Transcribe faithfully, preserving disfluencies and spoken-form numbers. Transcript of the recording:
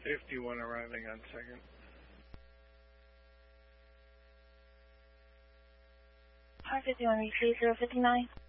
fifty-one arriving on second. Car fifty-one, retrieve zero fifty-nine.